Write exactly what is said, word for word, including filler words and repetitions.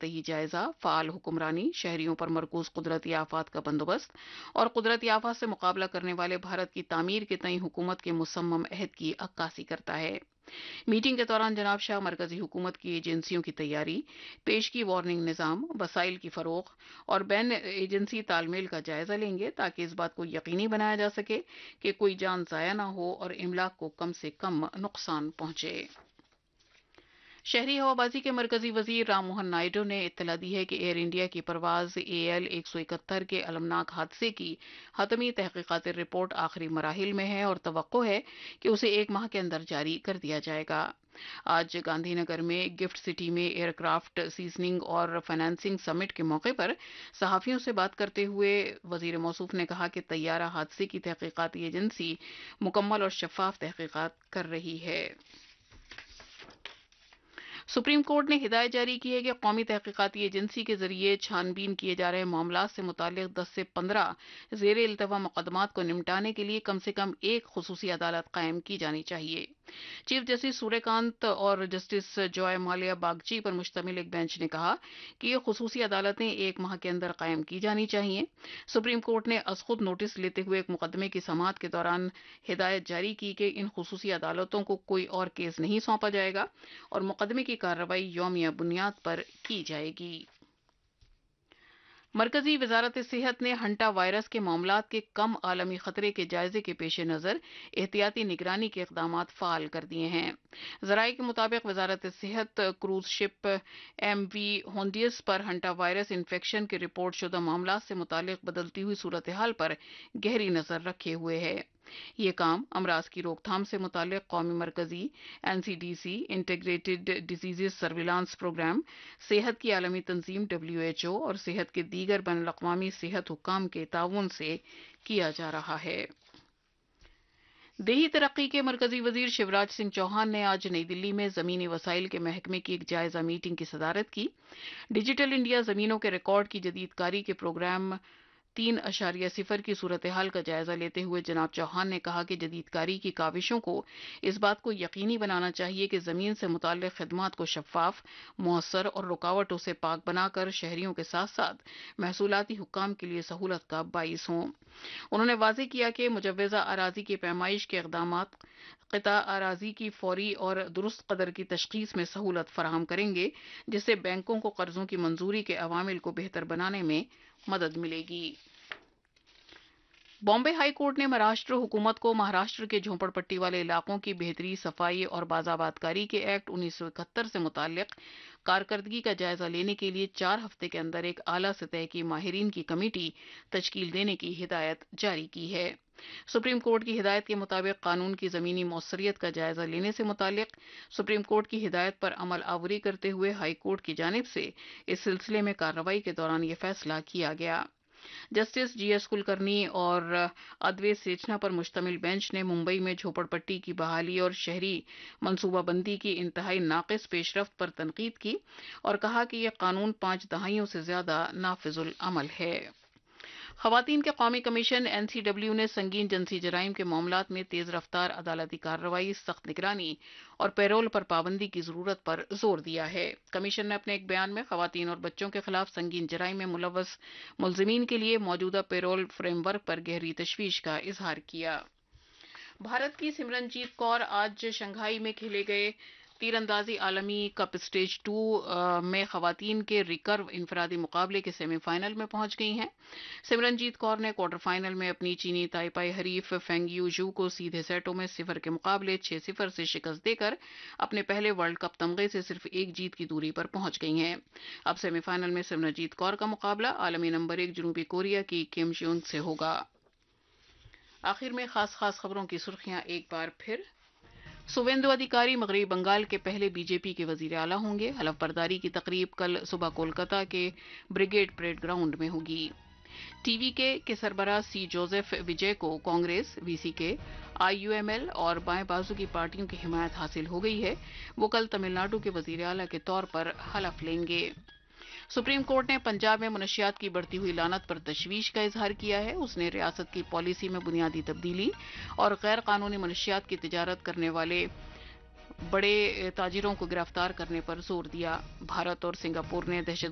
سطحی جائزہ، فعال حکمرانی، شہریوں پر مرکوز قدرتی آفات کا بندوبست اور قدرتی آفات سے مقابلہ کرنے والے بھارت کی تعمیر کے تئیں حکومت کے مصمم عہد کی عکاسی کرتا ہے۔ میٹنگ کے دوران جناب شاہ مرکزی حکومت کی ایجنسیوں کی تیاری، پیشگی وارننگ نظام، وسائل کی فروغ اور بین ایجنسی تال میل کا جائزہ لیں گے تاکہ اس بات کو یقینی بنایا جا سکے کہ کوئی جان ضائع نہ ہو اور املاک کو کم سے کم نقصان پہنچے۔ شہری ہوابازی کے مرکزی وزیر رام موہن نائیڈو نے اطلاع دی ہے کہ ایئر انڈیا کی پرواز اے ایل ایک سو اکہتر کے المناک حادثے کی حتمی تحقیقاتی رپورٹ آخری مراحل میں ہے اور توقع ہے کہ اسے ایک ماہ کے اندر جاری کر دیا جائے گا۔ آج گاندھی نگر میں گفٹ سٹی میں ایئر کرافٹ سیزننگ اور فائنانسنگ سمٹ کے موقع پر صحافیوں سے بات کرتے ہوئے وزیر موصوف نے کہا کہ طیارہ حادثے کی تحقیقاتی ایجنسی مکمل اور شفاف تحقیقات کر رہی ہے۔ سپریم کورٹ نے ہدایت جاری کی ہے کہ قومی تحقیقاتی ایجنسی کے ذریعے چھان بین کیے جا رہے معاملات سے متعلق دس سے پندرہ زیر التوا مقدمات کو نمٹانے کے لیے کم سے کم ایک خصوصی عدالت قائم کی جانی چاہیے۔ چیف جسٹس سوریہ کانت اور جسٹس جوائے مالیہ باگچی پر مشتمل ایک بینچ نے کہا کہ یہ خصوصی عدالتیں ایک ماہ کے اندر قائم کی جانی چاہیے۔ سپریم کورٹ نے از خود نوٹس لیتے ہوئے ایک مقدمے کی سماعت کے دوران ہدایت جاری کی کہ ان خصوصی عدالتوں کو کوئی اور کیس نہیں سونپا جائے گا اور مقدمے کی کارروائی یومیہ بنیاد پر کی جائے گی۔ مرکزی وزارت صحت نے ہنٹا وائرس کے معاملات کے کم عالمی خطرے کے جائزے کے پیش نظر احتیاطی نگرانی کے اقدامات فعال کر دیے ہیں۔ ذرائع کے مطابق وزارت صحت کروز شپ ایم وی ہونڈیس پر ہنٹا وائرس انفیکشن کے رپورٹ شدہ معاملات سے متعلق بدلتی ہوئی صورتحال پر گہری نظر رکھے ہوئے ہے۔ یہ کام امراض کی روک تھام سے متعلق قومی مرکزی N C D C integrated disease surveillance programme, صحت کی عالمی تنظیم ڈبلیو ایچ او اور صحت کے دیگر بین الاقوامی صحت حکام کے تعاون سے کیا جا رہا ہے۔ دیہی ترقی کے مرکزی وزیر شیوراج سنگھ چوہان نے آج نئی دلی میں زمینی وسائل کے محکمے کی ایک جائزہ میٹنگ کی صدارت کی۔ ڈیجیٹل انڈیا زمینوں کے ریکارڈ کی جدید کاری کے پروگرام تین اشاریہ صفر کی صورتحال کا جائزہ لیتے ہوئے جناب چوہان نے کہا کہ جدید کاری کی کاوشوں کو اس بات کو یقینی بنانا چاہیے کہ زمین سے متعلق خدمات کو شفاف، مؤثر اور رکاوٹوں سے پاک بنا کر شہریوں کے ساتھ ساتھ محصولاتی حکام کے لیے سہولت کا باعث ہوں۔ انہوں نے واضح کیا کہ مجوزہ اراضی کی پیمائش کے اقدامات قطع اراضی کی فوری اور درست قدر کی تشخیص میں سہولت فراہم کریں گے، جس سے بینکوں کو قرضوں کی منظوری کے عوامل کو بہتر بنانے میں مدد ملے گی۔ بامبے ہائی کورٹ نے مہاراشٹر حکومت کو مہاراشٹر کے جھونپڑ پٹی والے علاقوں کی بہتری، صفائی اور بازآباد کاری کے ایکٹ انیس سو اکہتر سے متعلق کارکردگی کا جائزہ لینے کے لیے چار ہفتے کے اندر ایک اعلیٰ سطح کی ماہرین کی کمیٹی تشکیل دینے کی ہدایت جاری کی ہے۔ سپریم کورٹ کی ہدایت کے مطابق قانون کی زمینی موثریت کا جائزہ لینے سے متعلق سپریم کورٹ کی ہدایت پر عمل آوری کرتے ہوئے ہائی کورٹ کی جانب سے اس سلسلے میں کارروائی کے دوران یہ فیصلہ کیا گیا۔ جسٹس جی ایس کلکرنی اور ادویت سیچنا پر مشتمل بینچ نے ممبئی میں جھوپڑ پٹی کی بحالی اور شہری منصوبہ بندی کی انتہائی ناقص پیش رفت پر تنقید کی اور کہا کہ یہ قانون پانچ دہائیوں سے زیادہ نافذ العمل ہے۔ خواتین کے قومی کمیشن این سی ڈبلیو نے سنگین جنسی جرائم کے معاملات میں تیز رفتار عدالتی کارروائی، سخت نگرانی اور پیرول پر پابندی کی ضرورت پر زور دیا ہے۔ کمیشن نے اپنے ایک بیان میں خواتین اور بچوں کے خلاف سنگین جرائم میں ملوث ملزمین کے لیے موجودہ پیرول فریم ورک پر گہری تشویش کا اظہار کیا۔ بھارت کی سمرن جیت کور آج شنگھائی میں کھیلے گئے تیر اندازی عالمی کپ اسٹیج ٹو میں خواتین کے ریکرو انفرادی مقابلے کے سیمی فائنل میں پہنچ گئی ہیں۔ سمرن جیت کور نے کوارٹر فائنل میں اپنی چینی تائپائی حریف فینگ یو ژو کو سیدھے سیٹوں میں صفر کے مقابلے چھ صفر سے شکست دے کر اپنے پہلے ورلڈ کپ تمغے سے صرف ایک جیت کی دوری پر پہنچ گئی ہیں۔ اب سیمی فائنل میں سمرن جیت کور کا مقابلہ عالمی نمبر ایک جنوبی کوریا کی کیم جیونگ سے ہوگا۔ آخر میں خاص خاص خبروں کی سرخیاں ایک بار پھر۔ سوویندو ادھیکاری مغربی بنگال کے پہلے بی جے پی کے وزیر اعلیٰ ہوں گے۔ حلف برداری کی تقریب کل صبح کولکتہ کے بریگیڈ پریڈ گراؤنڈ میں ہوگی۔ ٹی وی کے کے سربراہ سی جوزف وجے کو کانگریس، وی سی کے، آئی یو ایم ایل اور بائیں بازو کی پارٹیوں کی حمایت حاصل ہو گئی ہے۔ وہ کل تمل ناڈو کے وزیر اعلیٰ کے طور پر حلف لیں گے۔ سپریم کورٹ نے پنجاب میں منشیات کی بڑھتی ہوئی لانت پر تشویش کا اظہار کیا ہے۔ اس نے ریاست کی پالیسی میں بنیادی تبدیلی اور غیر قانونی منشیات کی تجارت کرنے والے بڑے تاجروں کو گرفتار کرنے پر زور دیا۔ بھارت اور سنگاپور نے دہشت